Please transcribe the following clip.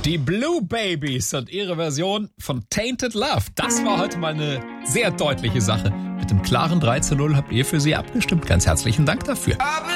Die Blue Babies und ihre Version von Tainted Love. Das war heute mal eine sehr deutliche Sache. Mit dem klaren 3:0 habt ihr für sie abgestimmt. Ganz herzlichen Dank dafür.